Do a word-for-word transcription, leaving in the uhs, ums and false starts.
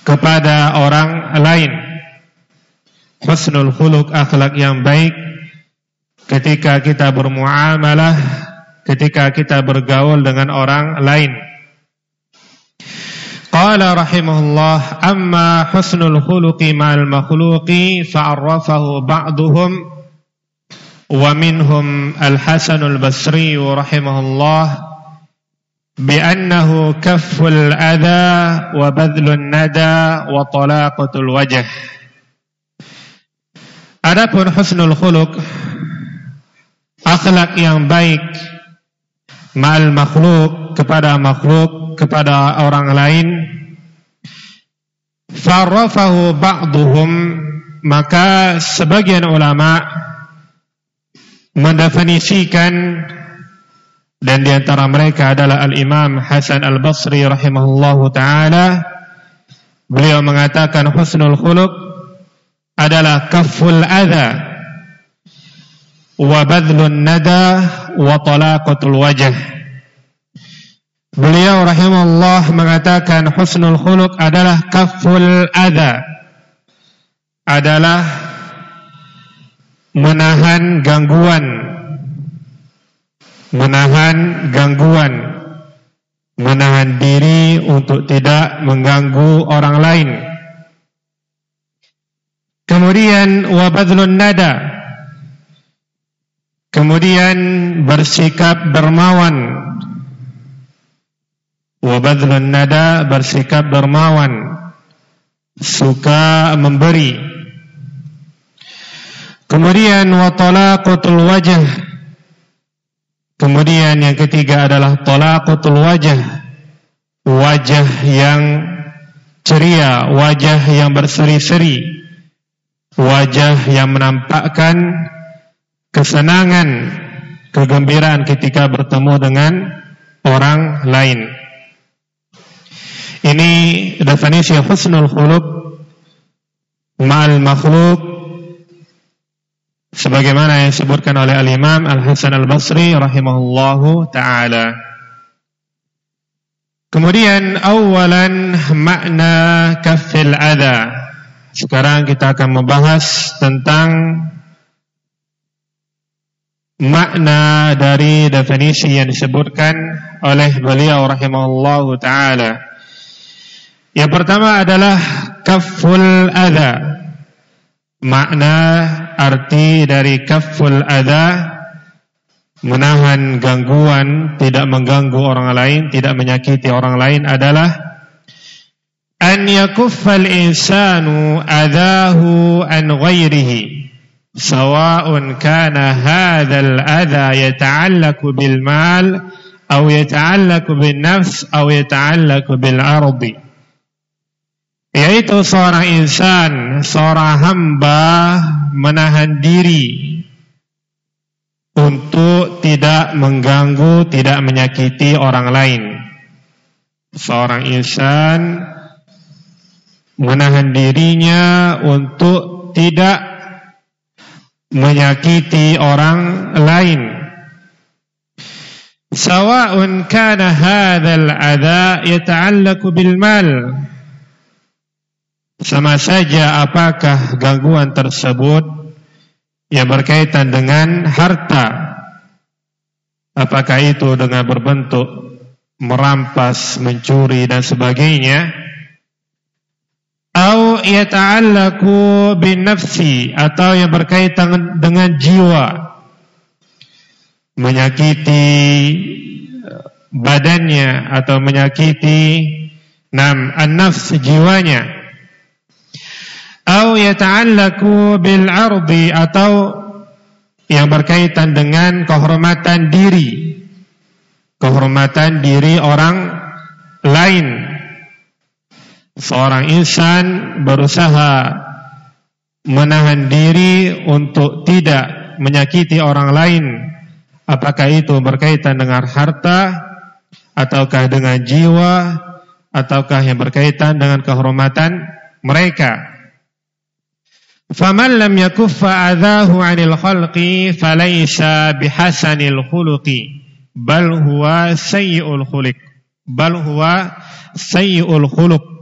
kepada orang lain. Husnul khuluq, akhlak yang baik ketika kita bermuamalah, ketika kita bergaul dengan orang lain. Qala rahimahullah, amma husnul khuluqi ma'al makhluqi fa'arrafahu ba'duhum wa minhum al-Hasanul Basri rahimahullah bi'annahu kafful adha wa badlun nada wa talaqatul wajh. Adapun husnul khuluq, akhlak yang baik ma'al makhluk, kepada makhluk, kepada orang lain, farrafahu ba'duhum, maka sebagian ulama mendefinisikan, dan di antara mereka adalah Al-Imam Hasan Al-Basri rahimahullahu ta'ala. Beliau mengatakan husnul khuluq adalah kafful adha wa badlun nada wa talaqatul wajh. Beliau rahimahullah mengatakan husnul khuluq adalah kafful adha, adalah menahan gangguan, menahan gangguan, menahan diri untuk tidak mengganggu orang lain. Kemudian wabadlun nada, kemudian bersikap dermawan. Wabadlun nada, bersikap dermawan, suka memberi. Kemudian watalaqatul wajh, kemudian yang ketiga adalah talaqatul wajh, wajah yang ceria, wajah yang berseri-seri, wajah yang menampakkan kesenangan, kegembiraan ketika bertemu dengan orang lain. Ini definisi husnul khuluq ma'al makhluk, sebagaimana yang disebutkan oleh Al-Imam Al-Hasan Al-Basri rahimahullahu ta'ala. Kemudian awalan makna kaffil adha. Sekarang kita akan membahas tentang makna dari definisi yang disebutkan oleh beliau rahimahullahu ta'ala. Yang pertama adalah kafful adha. Makna arti dari kafful adha, menahan gangguan, tidak mengganggu orang lain, tidak menyakiti orang lain, adalah an yakuffal insanu adahu an ghairihi sawa'un kana hadzal adha yata'allaqu bil mal aw yata'allaqu bin nafs aw yata'allaqu bil ardi. Yaitu seorang insan, seorang hamba menahan diri untuk tidak mengganggu, tidak menyakiti orang lain. Seorang insan menahan dirinya untuk tidak menyakiti orang lain. Sawa'un kana hadzal adza yata'allaqu bil mal. Sama saja apakah gangguan tersebut yang berkaitan dengan harta, apakah itu dengan berbentuk merampas, mencuri dan sebagainya, atau yata'allaqu bin nafsi, atau yang berkaitan dengan jiwa, menyakiti badannya atau menyakiti nam an-nafs, jiwanya. Atau yata'allaqu bil ardi, atau yang berkaitan dengan kehormatan diri, kehormatan diri orang lain. Seorang insan berusaha menahan diri untuk tidak menyakiti orang lain, apakah itu berkaitan dengan harta, ataukah dengan jiwa, ataukah yang berkaitan dengan kehormatan mereka. Faman lam yakuffa adhahu 'anil khalqi falaysa bihasanil khuluqi bal huwa sayyi'ul khuluq bal huwa sayyi'ul khuluq